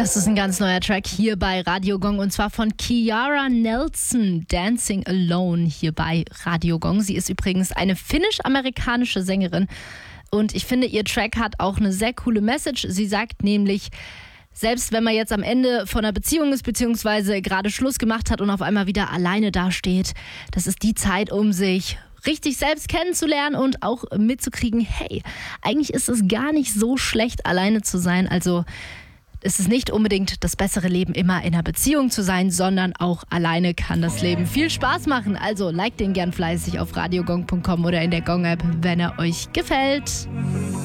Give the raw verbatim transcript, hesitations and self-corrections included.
Das ist ein ganz neuer Track hier bei Radio Gong und zwar von Kiara Nelson, Dancing Alone hier bei Radio Gong. Sie ist übrigens eine finnisch-amerikanische Sängerin und ich finde, ihr Track hat auch eine sehr coole Message. Sie sagt nämlich, selbst wenn man jetzt am Ende von einer Beziehung ist, beziehungsweise gerade Schluss gemacht hat und auf einmal wieder alleine dasteht, das ist die Zeit, um sich richtig selbst kennenzulernen und auch mitzukriegen, hey, eigentlich ist es gar nicht so schlecht, alleine zu sein. Also es ist nicht unbedingt das bessere Leben, immer in einer Beziehung zu sein, sondern auch alleine kann das Leben viel Spaß machen. Also liked den gern fleißig auf radiogong punkt com oder in der Gong-App, wenn er euch gefällt.